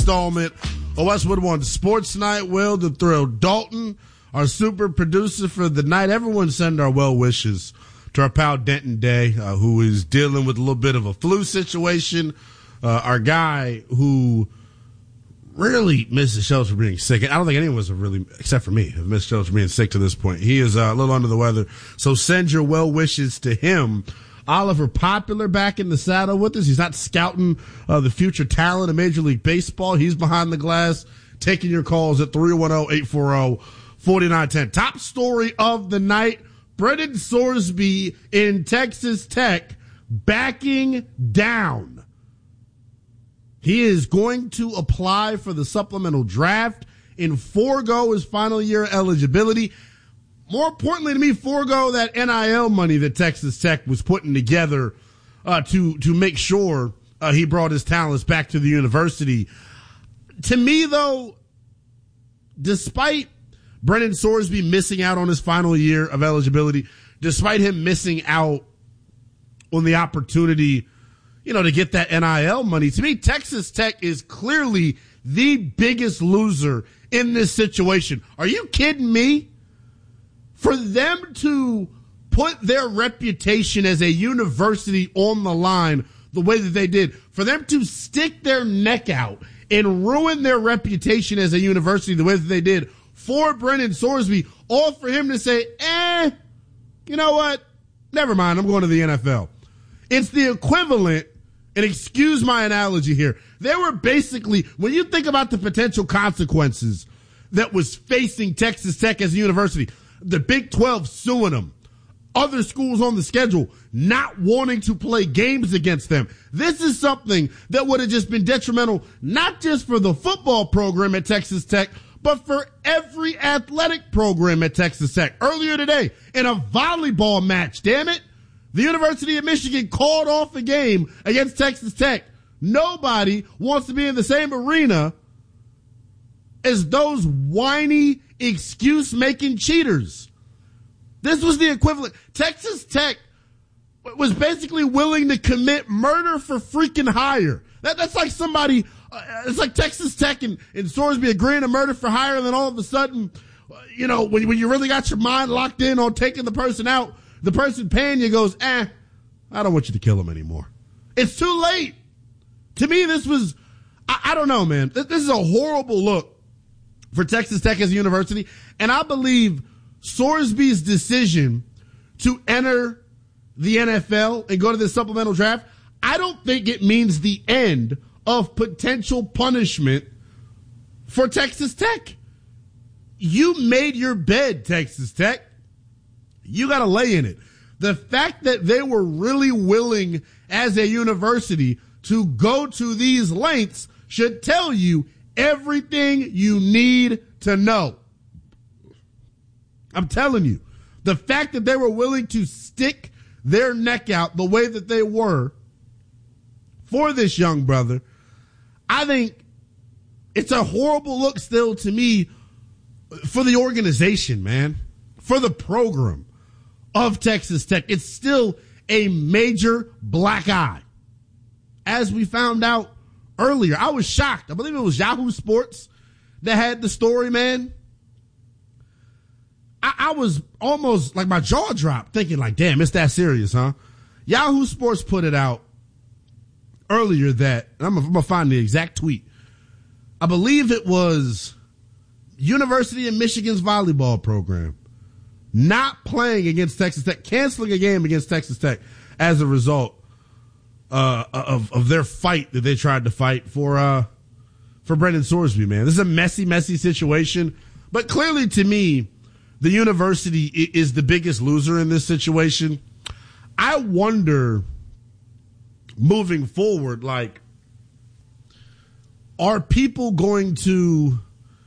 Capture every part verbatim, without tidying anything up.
installment of Westwood One Sports Night. Will the Thrill Dalton, our super producer for the night. Everyone send our well wishes to our pal Denton Day, uh, who is dealing with a little bit of a flu situation. Uh, our guy who really missed the shows for being sick. I don't think anyone was really, except for me, have missed shows for being sick to this point. He is uh, a little under the weather. So send your well wishes to him. Oliver Popular back in the saddle with us. He's not scouting uh, the future talent of Major League Baseball. He's behind the glass, taking your calls at three one zero, eight four zero, four nine one zero. Top story of the night, Brennan Sorsby in Texas Tech backing down. He is going to apply for the supplemental draft and forego his final year eligibility. More importantly to me, forego that N I L money that Texas Tech was putting together uh, to to make sure uh, he brought his talents back to the university. To me, though, despite Brennan Sorsby missing out on his final year of eligibility, despite him missing out on the opportunity, you know, to get that N I L money, to me, Texas Tech is clearly the biggest loser in this situation. Are you kidding me? For them to put their reputation as a university on the line the way that they did, for them to stick their neck out and ruin their reputation as a university the way that they did for Brennan Sorsby, all for him to say, eh, you know what? Never mind, I'm going to the N F L. It's the equivalent, and excuse my analogy here, they were basically, when you think about the potential consequences that was facing Texas Tech as a university, the Big twelve suing them, other schools on the schedule not wanting to play games against them. This is something that would have just been detrimental, not just for the football program at Texas Tech, but for every athletic program at Texas Tech. Earlier today, in a volleyball match, damn it, the University of Michigan called off a game against Texas Tech. Nobody wants to be in the same arena as those whiny, excuse-making cheaters. This was the equivalent. Texas Tech was basically willing to commit murder for freaking hire. That, that's like somebody, uh, it's like Texas Tech and, and Sorsby agreeing to murder for hire, and then all of a sudden, uh, you know, when, when you really got your mind locked in on taking the person out, the person paying you goes, eh, I don't want you to kill him anymore. It's too late. To me, this was, I, I don't know, man. This, this is a horrible look for Texas Tech as a university. And I believe Sorsby's decision to enter the N F L and go to the supplemental draft, I don't think it means the end of potential punishment for Texas Tech. You made your bed, Texas Tech. You got to lay in it. The fact that they were really willing as a university to go to these lengths should tell you everything you need to know. I'm telling you, the fact that they were willing to stick their neck out the way that they were for this young brother, I think it's a horrible look still to me for the organization, man, for the program of Texas Tech. It's still a major black eye. As we found out earlier, I was shocked. I believe it was Yahoo Sports that had the story, man. I, I was almost like my jaw dropped thinking like, damn, it's that serious, huh? Yahoo Sports put it out earlier that, and I'm going to find the exact tweet. I believe it was University of Michigan's volleyball program not playing against Texas Tech, canceling a game against Texas Tech as a result uh, of, of their fight that they tried to fight for, uh, for Brennan Sorsby, man. This is a messy, messy situation. But clearly to me, the university is the biggest loser in this situation. I wonder moving forward, like, are people going to,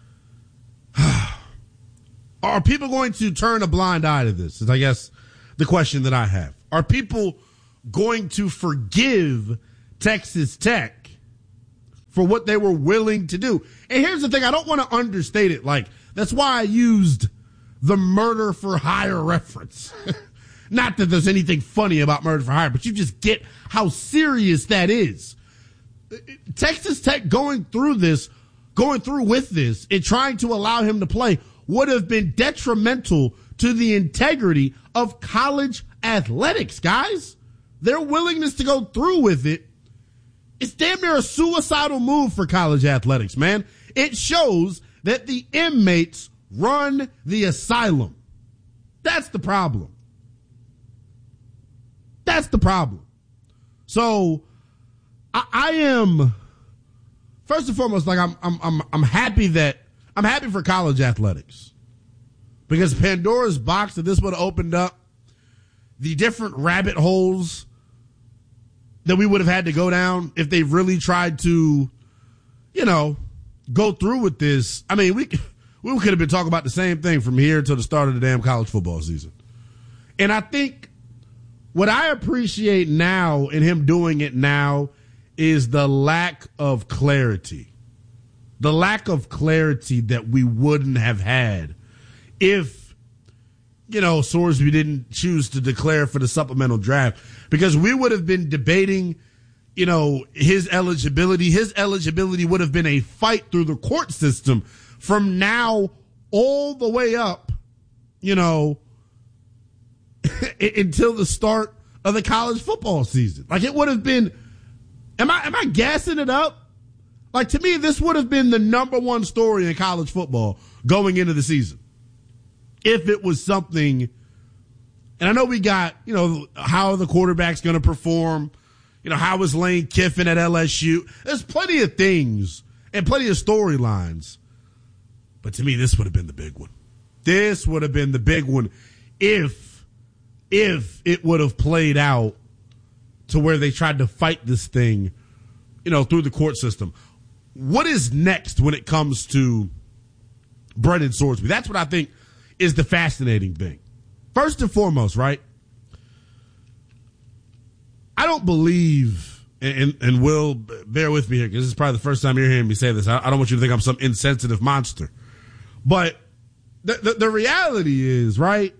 are people going to turn a blind eye to this? Is I guess the question that I have. Are people going to forgive Texas Tech for what they were willing to do? And here's the thing. I don't want to understate it. Like, that's why I used the murder for hire reference. Not that there's anything funny about murder for hire, but you just get how serious that is. Texas Tech going through this, going through with this, and trying to allow him to play would have been detrimental to the integrity of college athletics, guys. Their willingness to go through with it, it's damn near a suicidal move for college athletics, man. It shows that the inmates run the asylum. That's the problem. That's the problem. So I, I am, first and foremost, like I'm, I'm, I'm, I'm happy that I'm happy for college athletics, because Pandora's box that this would have opened up, the different rabbit holes that we would have had to go down if they really tried to, you know, go through with this. I mean, we we could have been talking about the same thing from here till the start of the damn college football season. And I think what I appreciate now in him doing it now is the lack of clarity. The lack of clarity that we wouldn't have had if, you know, Sorsby didn't choose to declare for the supplemental draft, because we would have been debating, you know, his eligibility. His eligibility would have been a fight through the court system from now all the way up, you know, until the start of the college football season. Like, it would have been, am I, am I gassing it up? Like, to me, this would have been the number one story in college football going into the season. If it was something, and I know we got, you know, how are the quarterbacks going to perform? You know, how is Lane Kiffin at L S U? There's plenty of things and plenty of storylines. But to me, this would have been the big one. This would have been the big one if, if it would have played out to where they tried to fight this thing, you know, through the court system. What is next when it comes to Brennan Sorsby? That's what I think is the fascinating thing. First and foremost, right? I don't believe, and, and Will, bear with me here, because this is probably the first time you're hearing me say this. I, I don't want you to think I'm some insensitive monster. But the, the, the reality is, right,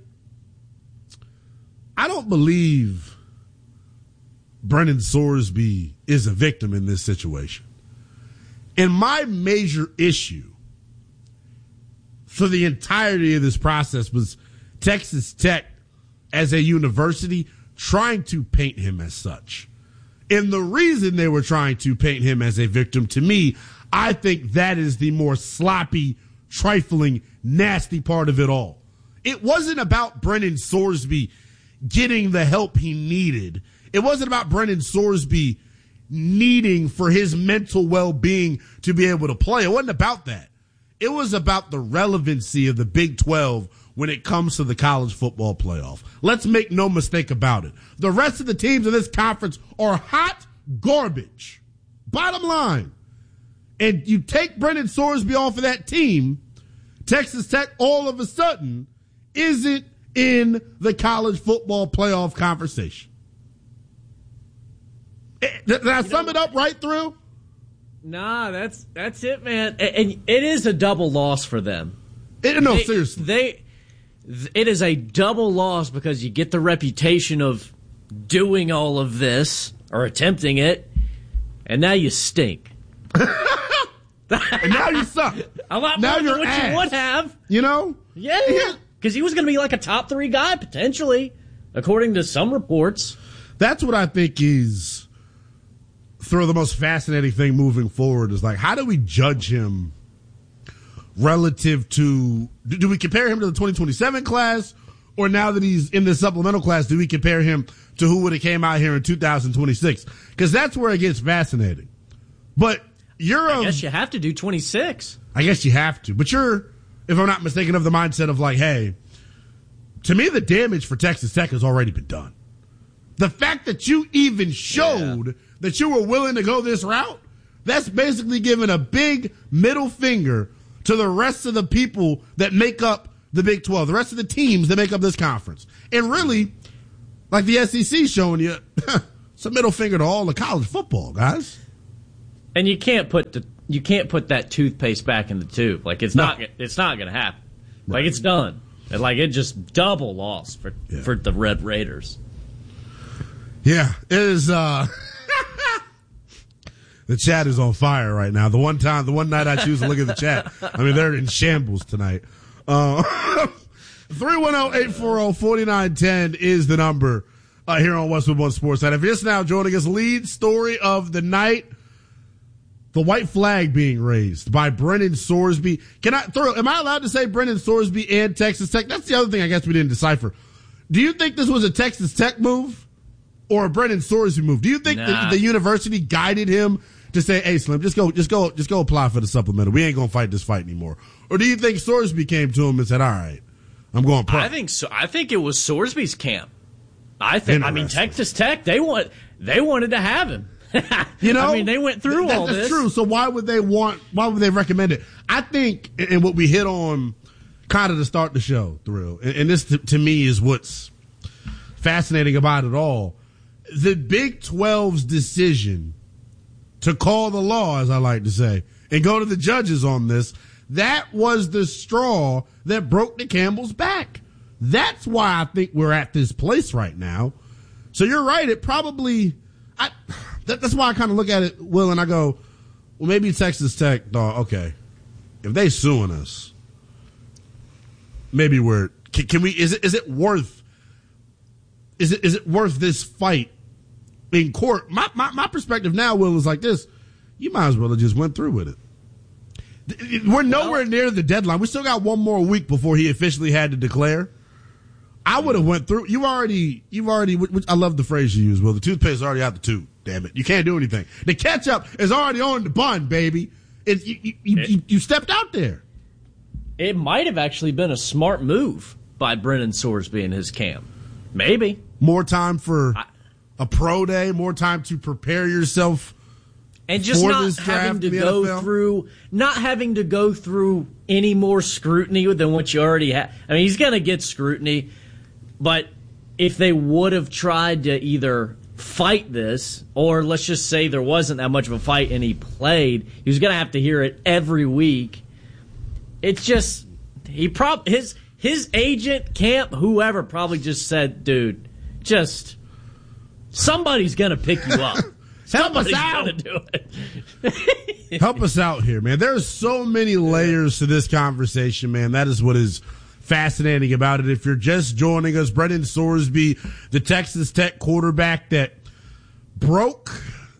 I don't believe Brennan Sorsby is a victim in this situation. And my major issue for the entirety of this process was Texas Tech as a university trying to paint him as such. And the reason they were trying to paint him as a victim, to me, I think that is the more sloppy, trifling, nasty part of it all. It wasn't about Brennan Sorsby getting the help he needed. It wasn't about Brennan Sorsby needing for his mental well-being to be able to play. It wasn't about that. It was about the relevancy of the Big twelve when it comes to the college football playoff. Let's make no mistake about it. The rest of the teams in this conference are hot garbage. Bottom line. And you take Brennan Sorsby off of that team, Texas Tech all of a sudden isn't in the college football playoff conversation. Did I sum it up right through? Nah, that's that's it, man. And it is a double loss for them. It, no, they, seriously. They, it is a double loss because you get the reputation of doing all of this or attempting it, and now you stink. And now you suck. A lot now more you're than what ass. you would have. You know? Yeah. Because he was going to be like a top three guy, potentially, according to some reports. That's what I think is throw the most fascinating thing moving forward is, like, how do we judge him relative to, do, do we compare him to the twenty twenty-seven class, or now that he's in the supplemental class, do we compare him to who would have came out here in two thousand twenty-six? Because that's where it gets fascinating. But you're, I guess you have to do twenty-six. I guess you have to, but you're, if I'm not mistaken, of the mindset of like, hey, to me the damage for Texas Tech has already been done. The fact that you even showed yeah. that you were willing to go this route, that's basically giving a big middle finger to the rest of the people that make up the Big twelve, the rest of the teams that make up this conference. And really, like the S E C showing you, it's a middle finger to all the college football, guys. And you can't put the you can't put that toothpaste back in the tube. Like it's no. not it's not going to happen. No. Like it's done. And like it just double loss for yeah. for the Red Raiders. Yeah, it is. Uh, The chat is on fire right now. The one time, the one night I choose to look at the chat, I mean, they're in shambles tonight. Uh, three one zero, eight four zero, four nine one zero is the number uh, here on Westwood One Sports Night. If you're just now joining us, lead story of the night, the white flag being raised by Brennan Sorsby. Can I throw, am I allowed to say Brennan Sorsby and Texas Tech? That's the other thing I guess we didn't decipher. Do you think this was a Texas Tech move or a Brennan Sorsby move? Do you think nah. the, the university guided him to say, hey, Slim, just go, just go, just go apply for the supplemental. We ain't going to fight this fight anymore. Or do you think Sorsby came to him and said, all right, I'm going pro? I think so. I think it was Sorsby's camp. I think, I mean, Texas Tech, they want, they wanted to have him. You know, I mean, they went through that, all that's this. That's true. So why would they want, why would they recommend it? I think, and what we hit on kind of to start the show, Thrill, and, and this to, to me is what's fascinating about it all. The Big twelve's decision to call the law, as I like to say, and go to the judges on this, that was the straw that broke the camel's back. That's why I think we're at this place right now. So you're right. It probably, I, that, that's why I kind of look at it, Will, and I go, well, maybe Texas Tech thought, okay, if they suing us, maybe we're, can, can we, is it, is it worth, is it, is it worth this fight in court? My, my, my perspective now, Will, is like this. You might as well have just went through with it. We're nowhere near the deadline. We still got one more week before he officially had to declare. I would have went through. You already, you've already, which I love the phrase you use, Will. The toothpaste is already out the tube. Damn it. You can't do anything. The ketchup is already on the bun, baby. It, you, you, you, you, you stepped out there. It might have actually been a smart move by Brennan Sorsby and his camp. Maybe. More time for I, a pro day, more time to prepare yourself. And just not having to go N F L? through, not having to go through any more scrutiny than what you already have. I mean, he's going to get scrutiny, but if they would have tried to either fight this, or let's just say there wasn't that much of a fight and he played, he was going to have to hear it every week. It's just, he prob his his agent, camp, whoever probably just said, dude, just somebody's going to pick you up. Help us out. Do it. Help us out here, man. There's so many layers to this conversation, man. That is what is fascinating about it. If you're just joining us, Brennan Sorsby, the Texas Tech quarterback that broke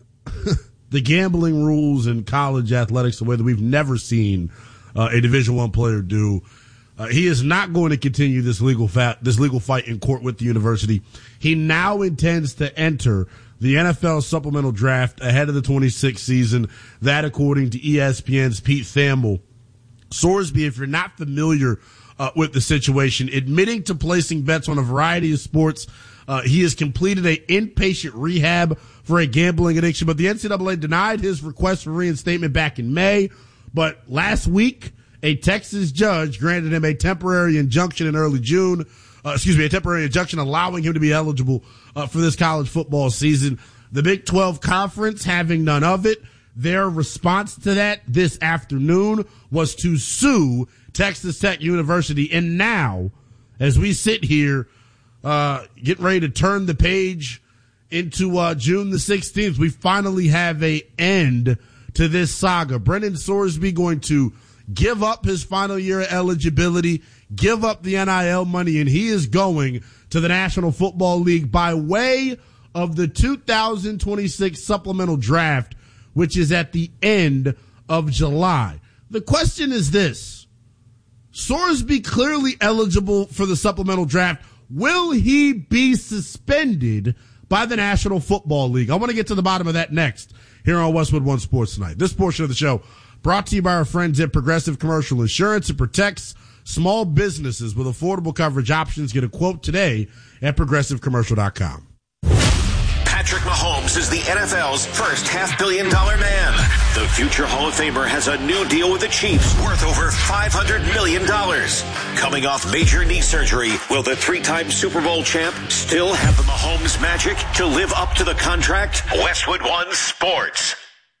the gambling rules in college athletics the way that we've never seen uh, a Division One player do. Uh, he is not going to continue this legal fa- this legal fight in court with the university. He now intends to enter the N F L supplemental draft ahead of the twenty-sixth season. That, according to E S P N's Pete Thamel. Sorsby, if you're not familiar uh, with the situation, admitting to placing bets on a variety of sports. Uh, he has completed a inpatient rehab for a gambling addiction, but the N C double A denied his request for reinstatement back in May. But last week, a Texas judge granted him a temporary injunction in early June. Uh, excuse me, a temporary injunction allowing him to be eligible uh, for this college football season. The Big twelve Conference, having none of it, their response to that this afternoon was to sue Texas Tech University. And now, as we sit here, uh, getting ready to turn the page into uh, June the sixteenth, we finally have a end to this saga. Brennan Sorsby going to give up his final year of eligibility, give up the N I L money, and he is going to the National Football League by way of the two thousand twenty-six supplemental draft, which is at the end of July. The question is this: Sorsby clearly eligible for the supplemental draft. Will he be suspended by the National Football League? I want to get to the bottom of that next here on Westwood One Sports Tonight. This portion of the show brought to you by our friends at Progressive Commercial Insurance. It protects small businesses with affordable coverage options. Get a quote today at progressive commercial dot com. Patrick Mahomes is the N F L's first half-billion dollar man. The future Hall of Famer has a new deal with the Chiefs worth over five hundred million dollars. Coming off major knee surgery, will the three-time Super Bowl champ still have the Mahomes magic to live up to the contract? Westwood One Sports.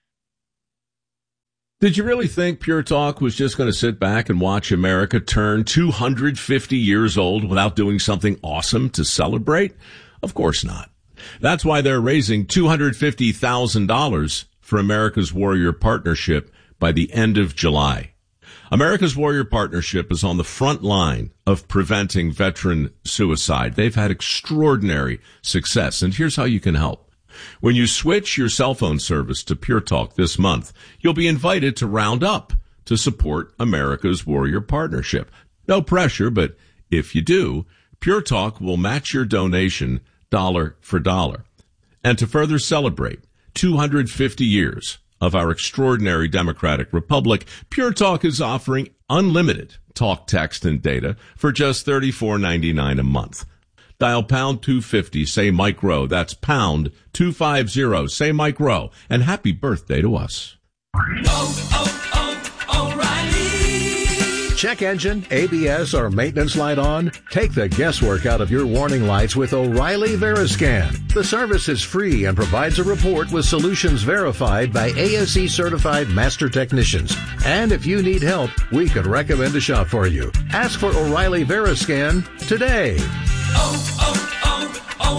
Did you really think Pure Talk was just going to sit back and watch America turn two hundred fifty years old without doing something awesome to celebrate? Of course not. That's why they're raising two hundred fifty thousand dollars for America's Warrior Partnership by the end of July. America's Warrior Partnership is on the front line of preventing veteran suicide. They've had extraordinary success, and here's how you can help. When you switch your cell phone service to Pure Talk this month, you'll be invited to round up to support America's Warrior Partnership. No pressure, but if you do, Pure Talk will match your donation dollar for dollar. And to further celebrate two hundred fifty years of our extraordinary democratic republic, Pure Talk is offering unlimited talk, text, and data for just thirty-four ninety-nine a month. Dial pound two fifty, say Mike Rowe. That's pound two fifty, say Mike Rowe. And happy birthday to us. Oh, oh, oh, O'Reilly. Check engine, A B S, or maintenance light on? Take the guesswork out of your warning lights with O'Reilly Veriscan. The service is free and provides a report with solutions verified by A S E-certified master technicians. And if you need help, we could recommend a shop for you. Ask for O'Reilly Veriscan today. Oh,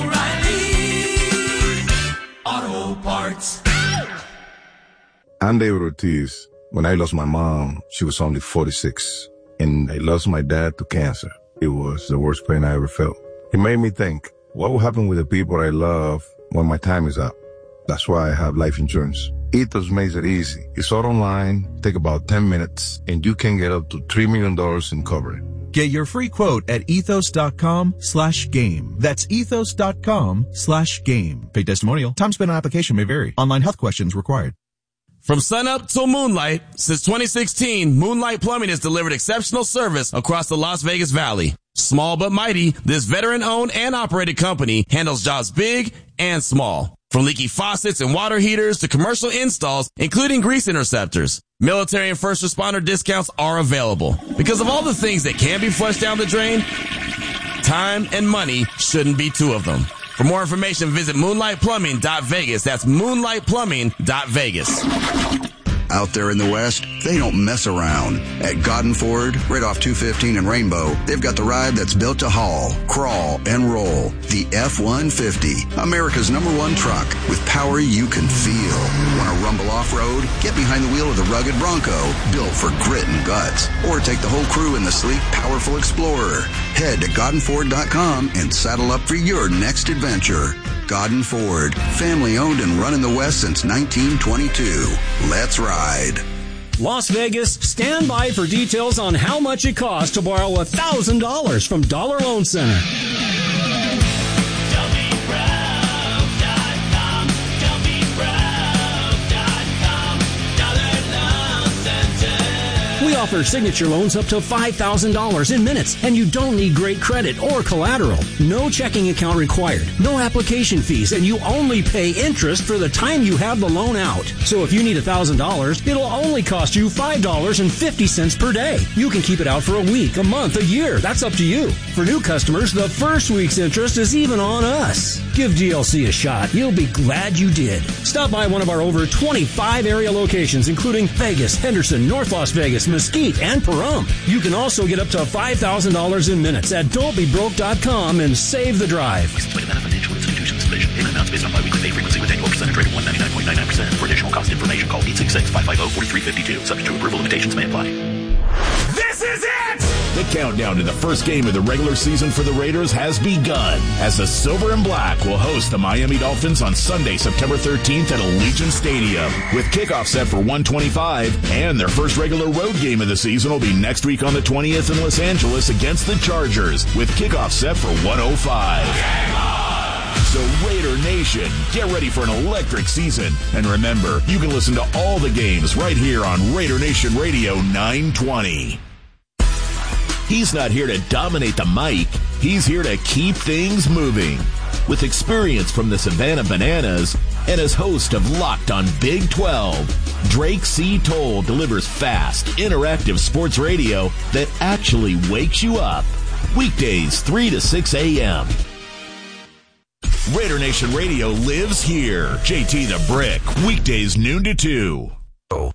oh, oh, O'Reilly Auto Parts. I'm David Ortiz. When I lost my mom, she was only forty-six. And I lost my dad to cancer. It was the worst pain I ever felt. It made me think, what will happen with the people I love when my time is up? That's why I have life insurance. Ethos makes it easy. It's all online, take about ten minutes, and you can get up to three million dollars in coverage. Get your free quote at ethos.com slash game. That's ethos.com slash game. Paid testimonial. Time spent on application may vary. Online health questions required. From sunup till moonlight, since twenty sixteen, Moonlight Plumbing has delivered exceptional service across the Las Vegas Valley. Small but mighty, this veteran-owned and operated company handles jobs big and small. From leaky faucets and water heaters to commercial installs, including grease interceptors. Military and first responder discounts are available. Because of all the things that can be flushed down the drain, time and money shouldn't be two of them. For more information, visit moonlight plumbing dot vegas. That's moonlight plumbing dot vegas. Out there in the West, they don't mess around. At Godden Ford, right off two fifteen and Rainbow, they've got the ride that's built to haul, crawl, and roll. The F one fifty, America's number one truck with power you can feel. Want to rumble off-road? Get behind the wheel of the rugged Bronco, built for grit and guts. Or take the whole crew in the sleek, powerful Explorer. Head to godden ford dot com and saddle up for your next adventure. Godden Ford, family owned and run in the West since nineteen twenty-two. Let's ride. Las Vegas, stand by for details on how much it costs to borrow one thousand dollars from Dollar Loan Center. We offer signature loans up to five thousand dollars in minutes, and you don't need great credit or collateral. No checking account required, no application fees, and you only pay interest for the time you have the loan out. So if you need one thousand dollars, it'll only cost you five dollars and fifty cents per day. You can keep it out for a week, a month, a year. That's up to you. For new customers, the first week's interest is even on us. Give D L C a shot. You'll be glad you did. Stop by one of our over twenty-five area locations, including Vegas, Henderson, North Las Vegas, Mesquite, and Pahrump. You can also get up to five thousand dollars in minutes at don't be broke dot com and save the drive. Financial institutions. Payment amounts based on biweekly pay frequency with annual percentage rate of one ninety-nine point nine nine percent. For additional cost information, call eight six six, five five zero, four three five two. Subject to approval, limitations may apply. This is it! The countdown to the first game of the regular season for the Raiders has begun as the Silver and Black will host the Miami Dolphins on Sunday, September thirteenth at Allegiant Stadium. With kickoff set for one twenty-five, and their first regular road game of the season will be next week on the twentieth in Los Angeles against the Chargers, with kickoff set for one oh five. So Raider Nation, get ready for an electric season. And remember, you can listen to all the games right here on Raider Nation Radio nine twenty. He's not here to dominate the mic. He's here to keep things moving. With experience from the Savannah Bananas and as host of Locked on Big twelve, Drake C. Toll delivers fast, interactive sports radio that actually wakes you up. Weekdays, three to six a.m. Raider Nation Radio lives here. J T the Brick, weekdays noon to two.